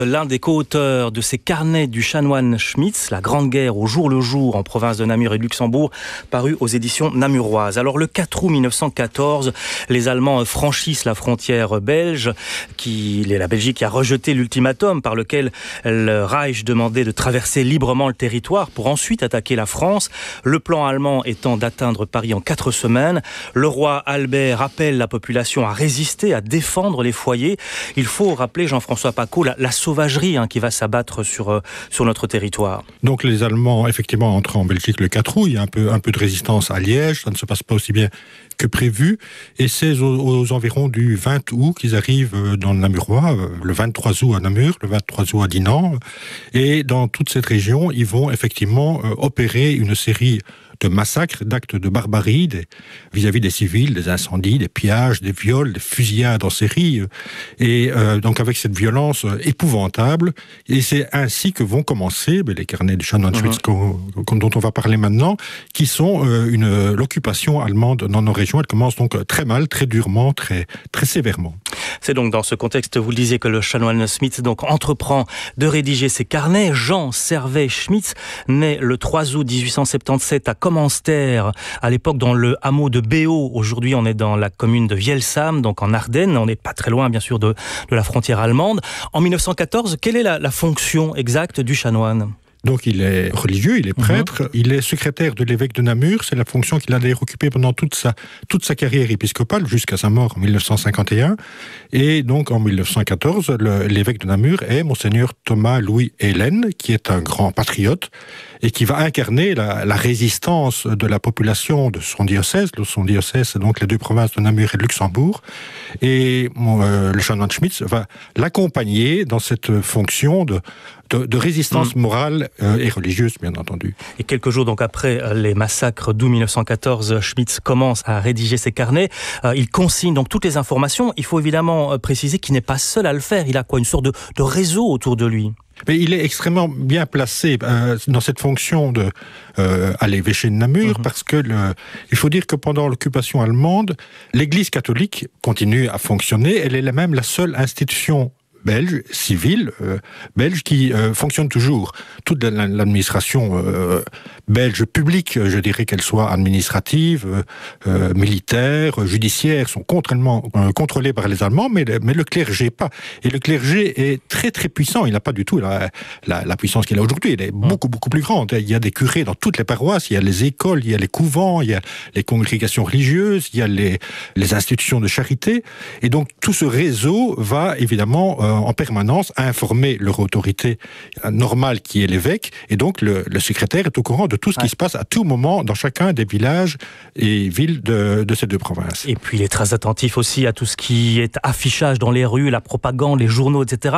L'un des co-auteurs de ces carnets du chanoine Schmitz, La Grande Guerre au jour le jour en province de Namur et de Luxembourg, paru aux éditions namuroises. Alors le 4 août 1914, les Allemands franchissent la frontière belge, la Belgique qui a rejeté l'ultimatum par lequel le Reich demandait de traverser librement le territoire pour ensuite attaquer la France. Le plan allemand étant d'atteindre Paris en 4 semaines. Le roi Albert appelle la population à résister, à défendre les foyers. Il faut rappeler, Jean-François Pacaud, la sauvagerie qui va s'abattre sur notre territoire. Donc les Allemands, effectivement, entrent en Belgique le 4 août. Il y a un peu de résistance à Liège. Ça ne se passe pas aussi bien que prévu. Et c'est aux environs du 20 août qu'ils arrivent dans le Namurois, le 23 août à Namur, le 23 août à Dinan. Et dans toute cette région, ils vont effectivement opérer une série de massacres, d'actes de barbarie vis-à-vis des civils, des incendies, des pillages, des viols, des fusillades en série. Et donc avec cette violence épouvantable. Et c'est ainsi que vont commencer les carnets du chanoine Schmitz dont on va parler maintenant, qui sont l'occupation allemande dans nos régions. Elle commence donc très mal, très durement, très, très sévèrement. C'est donc dans ce contexte, vous le disiez, que le chanoine Schmitz donc entreprend de rédiger ses carnets. Jean Servet Schmitz, né le 3 août 1877 à Commenster, à l'époque dans le hameau de Béau. Aujourd'hui, on est dans la commune de Vielsam, donc en Ardennes. On n'est pas très loin, bien sûr, de la frontière allemande. En 1914, quelle est la fonction exacte du chanoine ? Donc il est religieux, il est prêtre, il est secrétaire de l'évêque de Namur, c'est la fonction qu'il a d'ailleurs occupée pendant toute sa carrière épiscopale, jusqu'à sa mort en 1951. Et donc en 1914, l'évêque de Namur est Monseigneur Thomas Louis Hélène, qui est un grand patriote, et qui va incarner la résistance de la population de son diocèse. Son diocèse, c'est donc les deux provinces de Namur et de Luxembourg. Et le chanoine Schmitz va l'accompagner dans cette fonction de résistance morale et religieuse, bien entendu. Et quelques jours donc après les massacres d'août 1914, Schmitz commence à rédiger ses carnets. Il consigne donc toutes les informations. Il faut évidemment préciser qu'il n'est pas seul à le faire. Il a une sorte de réseau autour de lui. Mais il est extrêmement bien placé dans cette fonction à l'évêché de Namur, parce que il faut dire que pendant l'occupation allemande, l'Église catholique continue à fonctionner. Elle est même la seule institution belge, civile, belge, qui fonctionne toujours. Toute l'administration belge publique, je dirais qu'elle soit administrative, militaire, judiciaire, sont contrôlées par les Allemands, mais le clergé pas. Et le clergé est très très puissant. Il n'a pas du tout la puissance qu'il a aujourd'hui. Il est beaucoup beaucoup plus grande. Il y a des curés dans toutes les paroisses, il y a les écoles, il y a les couvents, il y a les congrégations religieuses, il y a les institutions de charité. Et donc tout ce réseau va évidemment en permanence à informer leur autorité normale qui est l'évêque, et donc le secrétaire est au courant de tout ce qui se passe à tout moment dans chacun des villages et villes de ces deux provinces. Et puis il est très attentif aussi à tout ce qui est affichage dans les rues, la propagande, les journaux, etc.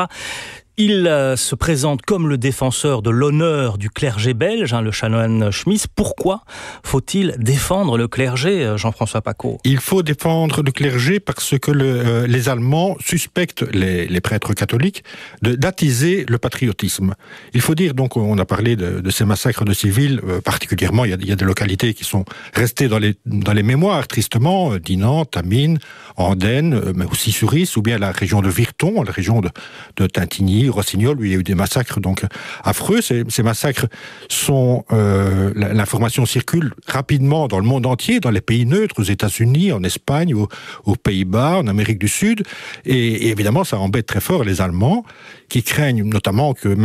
Il se présente comme le défenseur de l'honneur du clergé belge, le chanoine Schmitz. Pourquoi faut-il défendre le clergé, Jean-François Pacaud ? Il faut défendre le clergé parce que les Allemands suspectent les prêtres catholiques d'attiser le patriotisme. Il faut dire, donc, on a parlé de ces massacres de civils, particulièrement, il y a des localités qui sont restées dans les mémoires, tristement, Dinan, Tamines, Andenne, mais aussi Suris, ou bien la région de Virton, la région de Tintigny, Rossignol, où il y a eu des massacres donc affreux. Ces massacres sont... l'information circule rapidement dans le monde entier, dans les pays neutres, aux États-Unis, en Espagne, aux Pays-Bas, en Amérique du Sud. Et évidemment, ça embête très fort les Allemands, qui craignent notamment que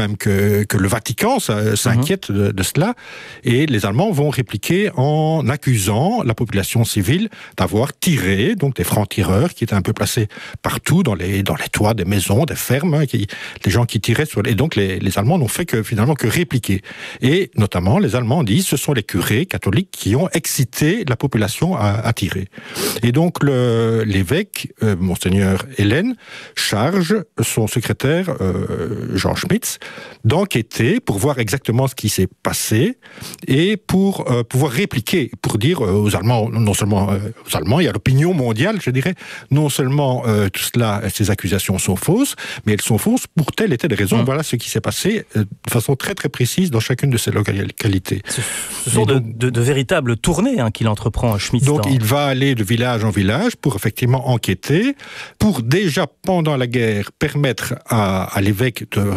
le Vatican s'inquiète de cela. Et les Allemands vont répliquer en accusant la population civile d'avoir tiré, donc des francs-tireurs qui étaient un peu placés partout, dans les toits des maisons, des fermes, les gens qui tiraient sur... Et donc les Allemands n'ont fait que répliquer. Et notamment, les Allemands disent ce sont les curés catholiques qui ont excité la population à tirer. Et donc l'évêque, Monseigneur Hélène, charge son secrétaire, Jean Schmitz, d'enquêter pour voir exactement ce qui s'est passé et pour pouvoir répliquer, pour dire aux Allemands, non seulement aux Allemands, il y a l'opinion mondiale, je dirais, non seulement tout cela, ces accusations sont fausses, mais elles sont fausses pour telles étaient les raisons. Voilà ce qui s'est passé de façon très très précise dans chacune de ces localités. Ce sont de véritables tournées qu'il entreprend, Schmitz. Donc il va aller de village en village pour effectivement enquêter, pour déjà pendant la guerre permettre à l'évêque de